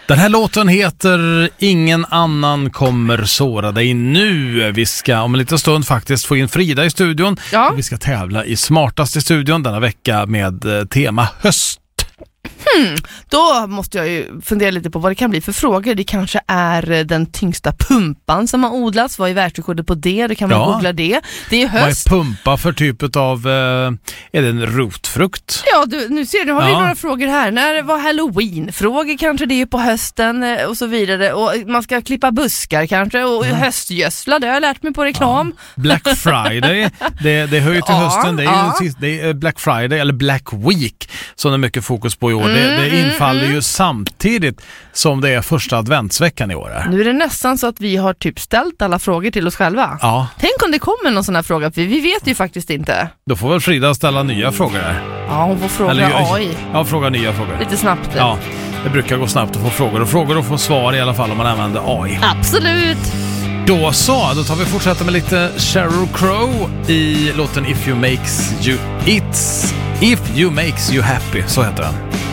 Den här låten heter Ingen annan kommer såra dig nu. Vi ska om en liten stund faktiskt få in Frida i studion. Ja. Vi ska tävla i Smartast i studion denna vecka med tema höst. Då måste jag ju fundera lite på vad det kan bli för frågor. Det kanske är den tyngsta pumpan som har odlats. Vad är världsrekordet på det? Det kan man googla det. Det är höst. Vad är pumpa för typ av, är det en rotfrukt? Ja, nu ser du, har vi några frågor här. När var Halloween-frågor kanske det är på hösten och så vidare. Och man ska klippa buskar kanske och höstgödsla, det har jag lärt mig på reklam. Ja. Black Friday, det hör ju till hösten. Det är Black Friday eller Black Week som det är mycket fokus på i år. Det infaller ju samtidigt som det är första adventsveckan i år. Nu är det nästan så att vi har typ ställt alla frågor till oss själva. Ja. Tänk om det kommer någon sån här fråga, för vi vet ju faktiskt inte. Då får väl Frida ställa nya frågor här. Ja, hon får fråga AI. Ja, fråga nya frågor. Lite snabbt. Ja, det brukar gå snabbt att få frågor och få svar i alla fall om man använder AI. Absolut! Då tar vi fortsätta med lite Sheryl Crow i låten If You Makes You Happy, så heter den.